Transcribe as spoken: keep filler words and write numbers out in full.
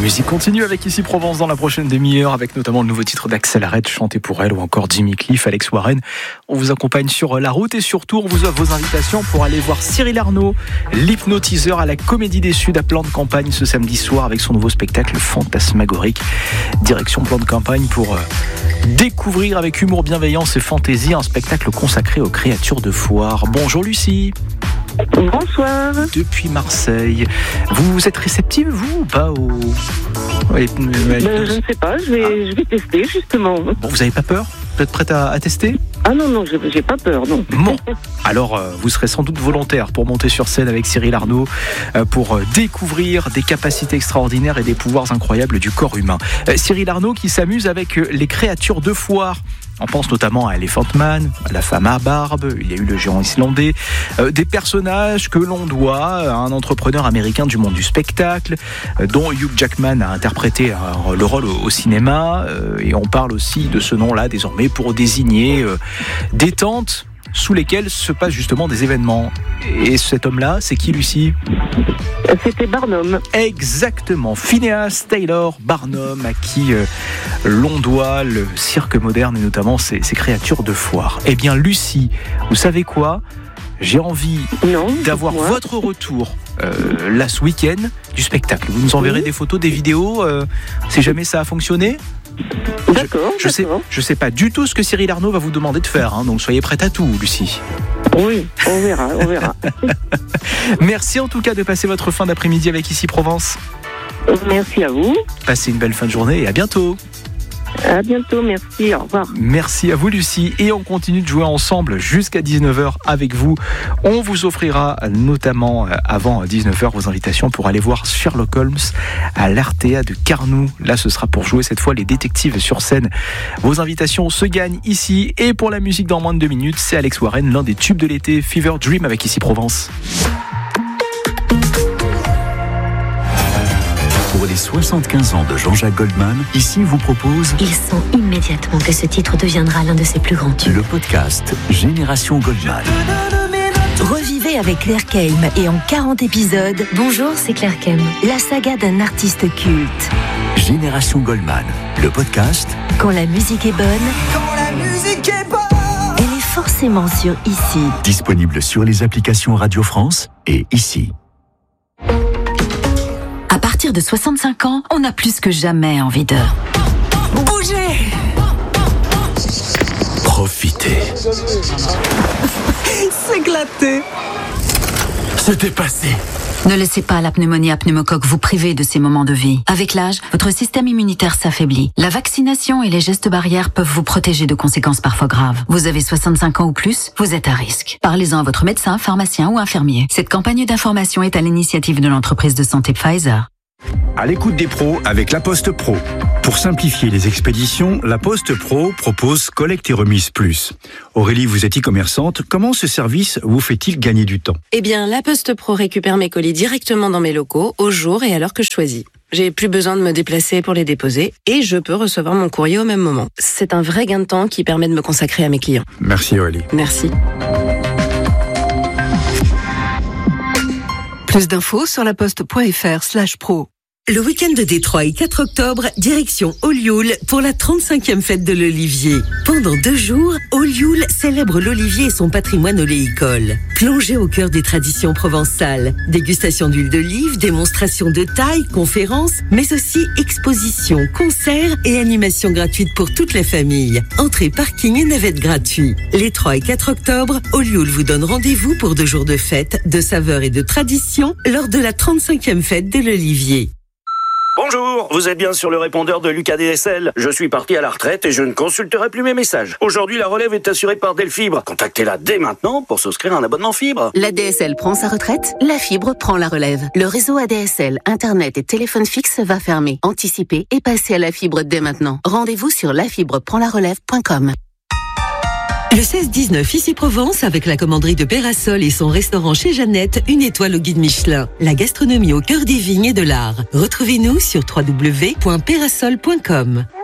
musique continue avec Ici Provence dans la prochaine demi-heure, avec notamment le nouveau titre d'Axel Arrête, Chanté pour elle, ou encore Jimmy Cliff, Alex Warren. On vous accompagne sur la route et surtout on vous offre vos invitations pour aller voir Cyril Arnaud, l'hypnotiseur à la Comédie des Suds à Plan de Campagne ce samedi soir avec son nouveau spectacle fantasmagorique. Direction Plan de Campagne pour euh, découvrir avec humour, bienveillance et fantaisie un spectacle consacré aux créatures de foire. Bonjour Lucie. Bonsoir. Depuis Marseille. Vous êtes réceptive, vous, ou pas au... Oui, ben, je ne sais pas, je vais, ah. je vais tester, justement. Bon, vous n'avez pas peur ? Vous êtes prête à, à tester ? Ah non, non, j'ai pas peur, non. Bon, alors euh, vous serez sans doute volontaire pour monter sur scène avec Cyril Arnaud, euh, pour euh, découvrir des capacités extraordinaires et des pouvoirs incroyables du corps humain. Euh, Cyril Arnaud qui s'amuse avec euh, les créatures de foire. On pense notamment à Elephant Man, à la femme à barbe, il y a eu le géant islandais, euh, des personnages que l'on doit à un entrepreneur américain du monde du spectacle, euh, dont Hugh Jackman a interprété euh, le rôle au, au cinéma, euh, et on parle aussi de ce nom-là désormais pour désigner euh, des tentes sous lesquelles se passent justement des événements. Et cet homme-là, c'est qui, Lucie ? C'était Barnum. Exactement, Phineas Taylor Barnum, à qui euh, l'on doit le cirque moderne et notamment ses, ses créatures de foire. Eh bien, Lucie, vous savez quoi ? J'ai envie non, d'avoir votre retour euh, là ce week-end du spectacle. Vous nous enverrez oui. des photos, des vidéos, euh, si jamais ça a fonctionné. D'accord, je, je sais, je sais pas du tout ce que Cyril Arnaud va vous demander de faire, hein, donc soyez prête à tout, Lucie. Oui, on verra, on verra. Merci en tout cas de passer votre fin d'après-midi avec Ici Provence. Merci à vous. Passez une belle fin de journée et à bientôt. À bientôt, merci, au revoir. Merci à vous Lucie, et on continue de jouer ensemble jusqu'à dix-neuf heures avec vous. On vous offrira notamment avant dix-neuf heures vos invitations pour aller voir Sherlock Holmes à l'Artea de Carnoux. Là ce sera pour jouer cette fois les détectives sur scène. Vos invitations se gagnent ici, et pour la musique dans moins de deux minutes, c'est Alex Warren, l'un des tubes de l'été, Fever Dream avec Ici Provence. Pour les soixante-quinze ans de Jean-Jacques Goldman, ici vous propose... Il sent immédiatement que ce titre deviendra l'un de ses plus grands tubes. Le podcast Génération Goldman. Revivez avec Claire Keim et en quarante épisodes... Bonjour, c'est Claire Keim. La saga d'un artiste culte. Génération Goldman. Le podcast... Quand la musique est bonne... Quand la musique est bonne... Elle est forcément sur Ici. Disponible sur les applications Radio France et Ici. À partir de soixante-cinq ans, on a plus que jamais envie de bouger, profiter, s'éclater, se dépasser. Ne laissez pas la pneumonie à pneumocoque vous priver de ces moments de vie. Avec l'âge, votre système immunitaire s'affaiblit. La vaccination et les gestes barrières peuvent vous protéger de conséquences parfois graves. Vous avez soixante-cinq ans ou plus, vous êtes à risque. Parlez-en à votre médecin, pharmacien ou infirmier. Cette campagne d'information est à l'initiative de l'entreprise de santé Pfizer. À l'écoute des pros avec La Poste Pro. Pour simplifier les expéditions, La Poste Pro propose Collecte et Remise Plus. Aurélie, vous êtes e-commerçante. Comment ce service vous fait-il gagner du temps ? Eh bien, La Poste Pro récupère mes colis directement dans mes locaux, au jour et à l'heure que je choisis. J'ai plus besoin de me déplacer pour les déposer et je peux recevoir mon courrier au même moment. C'est un vrai gain de temps qui permet de me consacrer à mes clients. Merci Aurélie. Merci. Plus d'infos sur laposte.fr slash pro. Le week-end de Détroit et quatre octobre, direction Olioul pour la trente-cinquième fête de l'Olivier. Pendant deux jours, Olioul célèbre l'Olivier et son patrimoine oléicole. Plongez au cœur des traditions provençales. Dégustation d'huile d'olive, démonstration de taille, conférences, mais aussi expositions, concerts et animations gratuites pour toute la famille. Entrée, parking et navette gratuits. Les trois et quatre octobre, Olioul vous donne rendez-vous pour deux jours de fête, de saveurs et de traditions lors de la trente-cinquième fête de l'Olivier. Bonjour, vous êtes bien sur le répondeur de Lucas D S L. Je suis parti à la retraite et je ne consulterai plus mes messages. Aujourd'hui, la relève est assurée par Delfibre. Contactez-la dès maintenant pour souscrire un abonnement fibre. La D S L prend sa retraite, la fibre prend la relève. Le réseau A D S L, Internet et téléphone fixe va fermer. Anticipez et passez à la fibre dès maintenant. Rendez-vous sur la fibre prend la relève point com. Le seize dix-neuf, Ici Provence, avec la commanderie de Pérasol et son restaurant chez Jeannette, une étoile au guide Michelin. La gastronomie au cœur des vignes et de l'art. Retrouvez-nous sur w w w point pérasol point com.